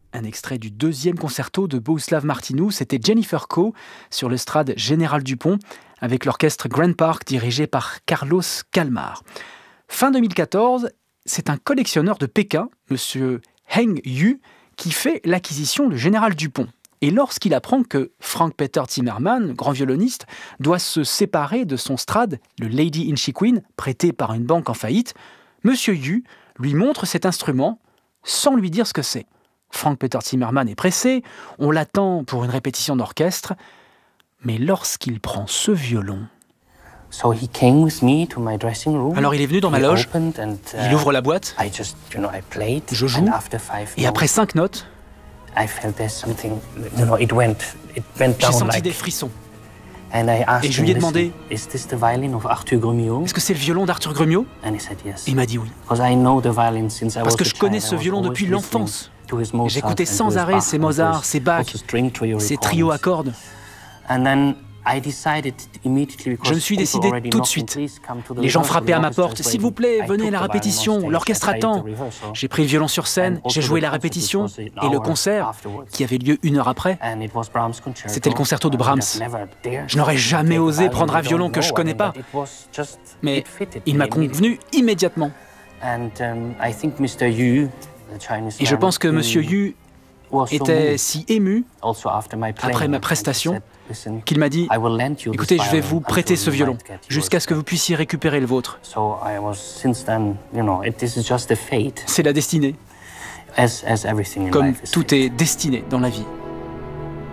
Un extrait du deuxième concerto de Bohuslav Martinu, c'était Jennifer Coe sur l'estrade Général Dupont avec l'orchestre Grand Park dirigé par Carlos Kalmar. Fin 2014, c'est un collectionneur de Pékin, M. Heng Yu, qui fait l'acquisition du Général Dupont. Et lorsqu'il apprend que Frank-Peter Zimmermann, grand violoniste, doit se séparer de son Strad, le Lady Inchy Queen, prêté par une banque en faillite, M. Yu lui montre cet instrument sans lui dire ce que c'est. Frank-Peter Zimmermann est pressé, on l'attend pour une répétition d'orchestre, mais lorsqu'il prend ce violon... Alors il est venu dans ma loge, il ouvre la boîte, je joue, et après 5 notes, j'ai senti des frissons. Et je lui ai demandé, est-ce que c'est le violon d'Arthur Grumio ? Il m'a dit oui. Parce que je connais ce violon depuis l'enfance. J'écoutais sans arrêt ses Mozart, ses Bach, ses trios à cordes. Je me suis décidé tout de suite. Les gens frappaient à ma porte. « S'il vous plaît, venez à la répétition, l'orchestre attend. » J'ai pris le violon sur scène, j'ai joué la répétition et le concert, qui avait lieu 1 heure après, c'était le concerto de Brahms. Je n'aurais jamais osé prendre un violon que je ne connais pas, mais il m'a convenu immédiatement. Et je pense que M. Yu était si ému après ma prestation qu'il m'a dit « Écoutez, je vais vous prêter ce violon jusqu'à ce que vous puissiez récupérer le vôtre. » C'est la destinée, comme tout est destiné dans la vie.